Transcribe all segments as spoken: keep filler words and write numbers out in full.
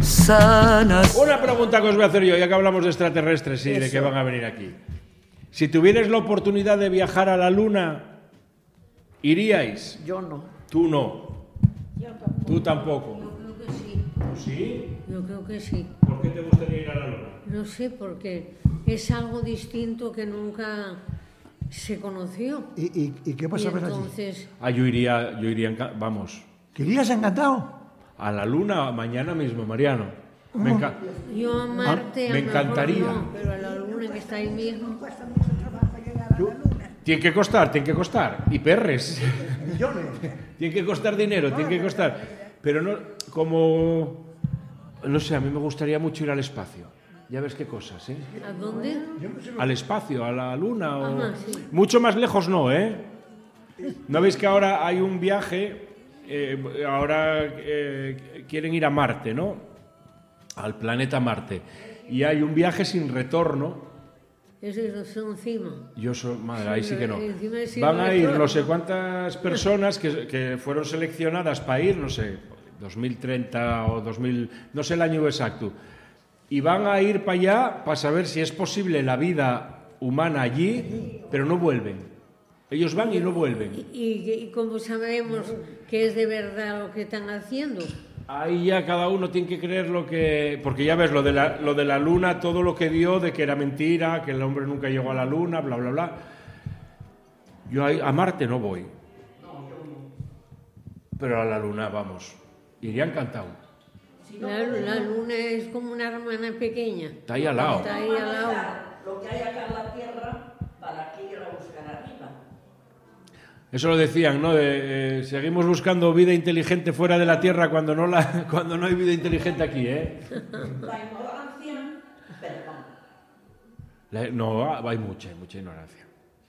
manzanas. Una pregunta que os voy a hacer yo, ya que hablamos de extraterrestres y de que van a venir aquí. Si tuvierais la oportunidad de viajar a la Luna, ¿iríais? Yo no. Tú no. Yo tampoco. Tú tampoco. Yo creo que sí. ¿Sí? Yo creo que sí. ¿Por qué te gustaría ir a la Luna? No sé, porque es algo distinto que nunca se conoció. ¿Y, y, y qué vas Y a ver allí? entonces, Ah, yo iría, yo iría, enca- vamos, ¿Querías encantado? a la Luna mañana mismo, Mariano. Me, enca- yo a Marte a me lo mejor encantaría. no, pero a la Luna que está ahí mismo. Tiene que costar, tiene que costar. Y perres. Millones. Tiene que costar dinero, tiene que costar. Pero no, como, no sé, a mí me gustaría mucho ir al espacio. Ya ves qué cosas, ¿eh? ¿A dónde? Al espacio, a la Luna. O... Ajá, sí. Mucho más lejos no, ¿eh? ¿No veis que ahora hay un viaje? Eh, ahora eh, quieren ir a Marte, ¿no? Al planeta Marte. Y hay un viaje sin retorno. Eso es encima. Yo soy, madre, ahí sí que no. Encima sin Van a ir retorno. no sé cuántas personas que, que fueron seleccionadas para ir, no sé, dos mil treinta o dos mil, no sé el año exacto. Y van a ir para allá para saber si es posible la vida humana allí, pero no vuelven. Ellos van y no vuelven. ¿Y, y cómo sabemos que es de verdad lo que están haciendo? Ahí ya cada uno tiene que creer lo que... Porque ya ves, lo de la, lo de la luna, todo lo que dio, de que era mentira, que el hombre nunca llegó a la luna, bla, bla, bla. Yo ahí, a Marte no voy. Pero a la luna, vamos. Iría encantado. La, la Luna es como una hermana pequeña. Está ahí al lado. Está ahí al lado. Lo que hay acá en la Tierra, ¿para qué ir a buscar arriba? Eso lo decían, ¿no? De, eh, seguimos buscando vida inteligente fuera de la Tierra cuando no, la, cuando no hay vida inteligente aquí, ¿eh? La ignorancia, perdón. La- no, hay mucha, hay mucha ignorancia.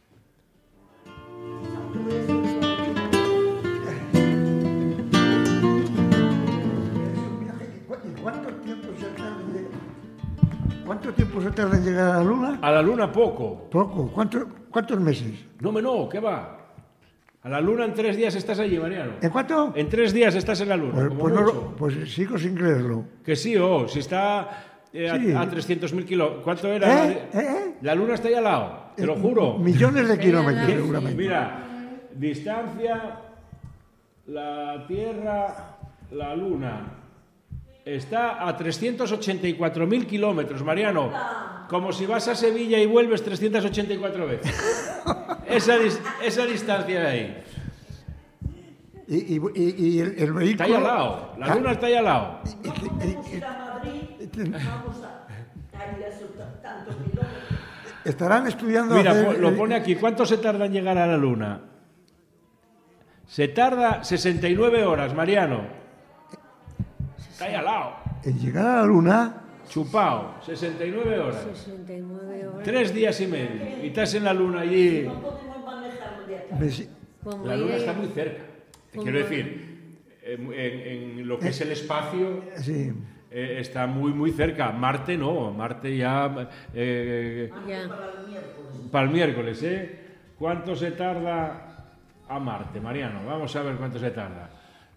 ¿Y cuánto tiempo se tarda en llegar? ¿Cuánto tiempo se tarda en llegar a la Luna? A la Luna poco. Poco. ¿Cuántos, cuántos meses? No, me no, ¿qué va? A la Luna en tres días estás allí, Mariano. ¿En cuánto? En tres días estás en la Luna. Pues, como pues no mucho. lo- pues sigo sin creerlo. Que sí, oh, si está eh, a- Sí. a, trescientos mil kilómetros. ¿Cuánto era? la ¿Eh? de- ¿Eh? ¿Eh? La Luna está ahí al lado, te lo juro. Millones de kilómetros, Sí. seguramente. Mira, distancia, la Tierra, la Luna. Está a trescientos ochenta y cuatro mil kilómetros, Mariano. Como si vas a Sevilla y vuelves trescientas ochenta y cuatro veces. Esa, dis- esa distancia de ahí. Y, y, y- y el, el vehículo... Está ahí al lado. La Luna está ahí al lado. Y- y- Vamos a y- ir a Madrid, vamos a, a ir a esos tantos kilómetros. estarán estudiando... Mira, hacer po- lo el- pone aquí. ¿Cuánto se tarda en llegar a la Luna? Se tarda sesenta y nueve horas, Mariano. Está ahí al lado. En llegar a la Luna... Chupao, sesenta y nueve horas. sesenta y nueve horas. Tres días y medio. Y estás en la Luna allí. No podemos manejarlo de acá. me si- Como La Luna ir- está muy cerca. Te como- quiero decir, en, en- en lo que es el espacio sí. eh, está muy, muy cerca. Marte no. Marte ya... eh, Ya. para el miércoles, ¿eh? ¿Cuánto se tarda a Marte, Mariano? Vamos a ver cuánto se tarda.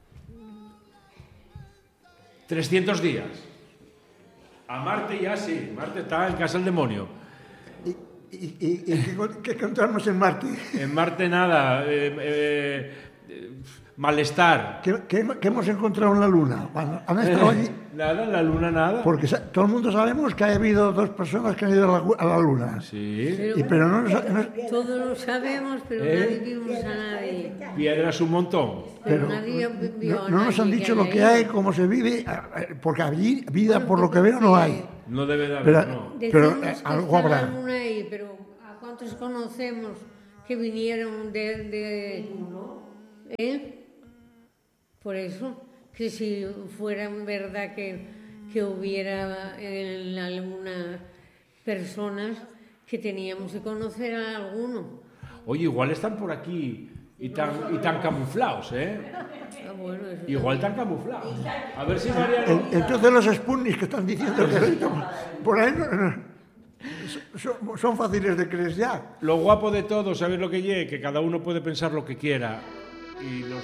trescientos días. A Marte ya sí. Marte está en casa del demonio. ¿Y, y, y- y qué, con- qué encontramos en Marte? En Marte nada. eh, eh, eh, malestar. ¿Qué, qué- qué hemos encontrado en la Luna? Cuando han estado allí... Nada, en la Luna nada. Porque sa- todo el mundo sabemos que ha habido dos personas que han ido a la, a la Luna. Sí. Pero, Y, pero no, nos- no- todos lo sabemos, pero ¿Eh? nadie vimos a nadie. Piedras un montón. Pero, pero nadie vio no, a no nos han nadie dicho haya lo que ido. hay, cómo se vive, a- a- porque allí vida, por lo que veo, no hay. No debe de haber, Pero- no. Pero, Decimos eh, que algo está habrá. la Luna ahí, pero ¿a cuántos conocemos que vinieron de... de ¿eh? Por eso, que si fuera verdad que, que hubiera en la Luna personas, que teníamos que conocer a alguno. Oye, igual están por aquí y tan, y tan camuflados, ¿eh? Ah, bueno, eso Igual tan camuflados. A ver si Mariano... En- Entonces los Sputniks que están diciendo que ahorita por ahí no- no- son, son fáciles de creer ya. Lo guapo de todo, ¿sabes lo que llegue? Que cada uno puede pensar lo que quiera. Y los